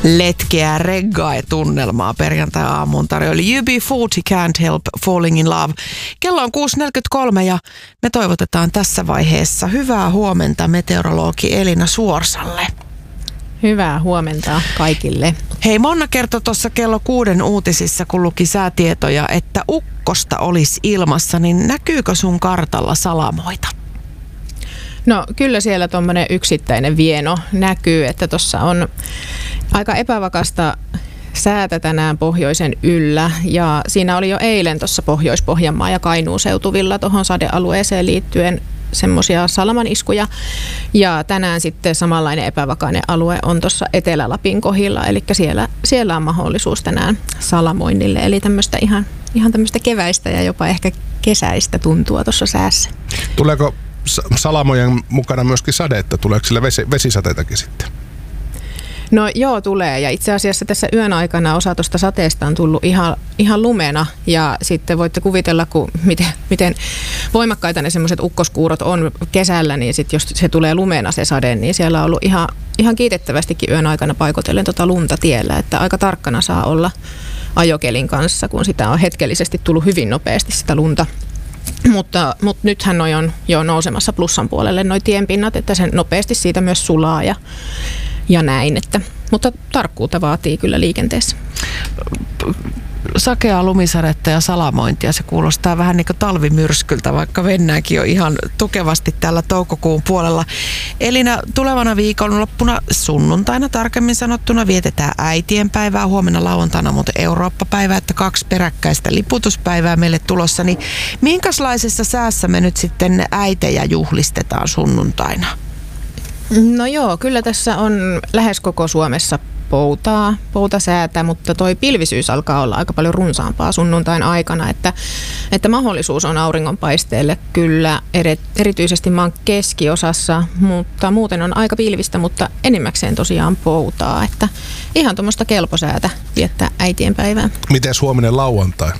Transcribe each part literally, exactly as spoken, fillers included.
letkeää reggae-tunnelmaa perjantai-aamuun tarjoili U B forty Can't Help Falling in Love. Kello on kuusi neljäkymmentäkolme ja me toivotetaan tässä vaiheessa hyvää huomenta meteorologi Elina Suorsalle. Hyvää huomenta kaikille. Hei, Monna kertoi tuossa kello kuuden uutisissa, kun luki säätietoja, että ukkosta olisi ilmassa, niin näkyykö sun kartalla salamoita? No kyllä siellä tuommoinen yksittäinen vieno näkyy, että tuossa on aika epävakasta säätä tänään pohjoisen yllä ja siinä oli jo eilen tuossa Pohjois-Pohjanmaa ja Kainuun seutuvilla tuohon sadealueeseen liittyen semmoisia salamaniskuja ja tänään sitten samanlainen epävakainen alue on tuossa Etelä-Lapin kohdilla, eli siellä, siellä on mahdollisuus tänään salamoinnille, eli tämmöistä ihan, ihan tämmöistä keväistä ja jopa ehkä kesäistä tuntua tuossa säässä. Tuleeko salamojen mukana myöskin sadetta? Tuleeko sillä vesi, vesisateitakin sitten? No joo, tulee. Ja itse asiassa tässä yön aikana osa tuosta sateesta on tullut ihan, ihan lumena. Ja sitten voitte kuvitella, kun miten, miten voimakkaita ne semmoiset ukkoskuurot on kesällä, niin sitten jos se tulee lumena se sade, niin siellä on ollut ihan, ihan kiitettävästikin yön aikana paikotellen tota lunta tiellä. Että aika tarkkana saa olla ajokelin kanssa, kun sitä on hetkellisesti tullut hyvin nopeasti sitä lunta. Mutta, mutta nythän noi on jo nousemassa plussan puolelle noi tienpinnat, että se nopeasti siitä myös sulaa ja, ja näin. Että, mutta tarkkuutta vaatii kyllä liikenteessä. Sakeaa lumisadetta ja salamointia, se kuulostaa vähän niin kuin talvimyrskyltä, vaikka mennäänkin jo ihan tukevasti tällä toukokuun puolella. Elina, tulevana viikonloppuna sunnuntaina tarkemmin sanottuna vietetään äitienpäivää, huomenna lauantaina muuten Eurooppa-päivää, että kaksi peräkkäistä liputuspäivää meille tulossa, niin minkälaisessa säässä me nyt sitten äitejä juhlistetaan sunnuntaina? No joo, kyllä tässä on lähes koko Suomessa poutaa, poutasäätä, mutta toi pilvisyys alkaa olla aika paljon runsaampaa sunnuntain aikana, että, että mahdollisuus on auringonpaisteelle kyllä eri, erityisesti maan keskiosassa, mutta muuten on aika pilvistä, mutta enimmäkseen tosiaan poutaa, että ihan tuommoista kelposäätä viettää äitienpäivää. Miten huominen lauantai?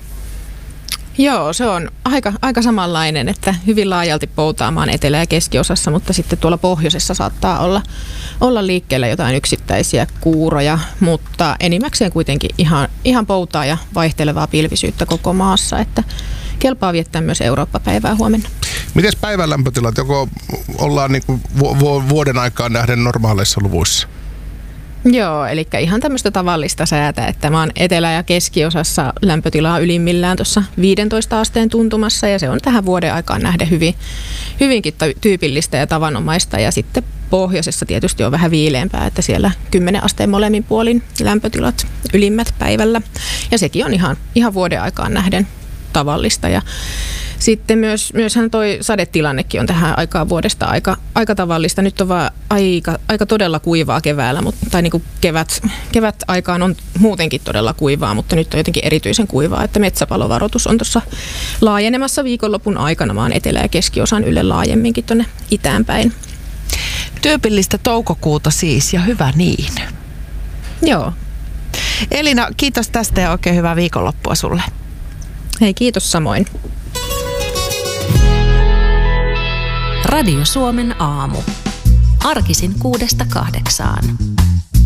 Joo, se on aika, aika samanlainen, että hyvin laajalti poutaa maan etelä- ja keskiosassa, mutta sitten tuolla pohjoisessa saattaa olla, olla liikkeellä jotain yksittäisiä kuuroja, mutta enimmäkseen kuitenkin ihan, ihan poutaa ja vaihtelevaa pilvisyyttä koko maassa, että kelpaa viettää myös Eurooppa-päivää huomenna. Miten päivän lämpötilat, joko ollaan niin kuin vuoden aikaan nähden normaaleissa luvuissa? Joo, eli ihan tämmöistä tavallista säätä, että maan etelä- ja keskiosassa lämpötilaa ylimmillään tuossa viidentoista asteen tuntumassa ja se on tähän vuoden aikaan nähden hyvin, hyvinkin tyypillistä ja tavanomaista ja sitten pohjoisessa tietysti on vähän viileämpää, että siellä kymmenen asteen molemmin puolin lämpötilat ylimmät päivällä ja sekin on ihan, ihan vuoden aikaan nähden tavallista ja sitten myös, myöshän toi sadetilannekin on tähän aikaan vuodesta aika, aika tavallista. Nyt on vaan aika, aika todella kuivaa keväällä, mutta, tai niin kuin kevät, kevät aikaan on muutenkin todella kuivaa, mutta nyt on jotenkin erityisen kuivaa, että metsäpalovaroitus on tuossa laajenemassa viikonlopun aikana maan etelä- ja keskiosan ylle laajemminkin tuonne itään päin. Tyypillistä toukokuuta siis ja hyvä niin. Joo. Elina, kiitos tästä ja oikein hyvää viikonloppua sulle. Hei, kiitos samoin. Radio Suomen aamu. Arkisin kuudesta kahdeksaan.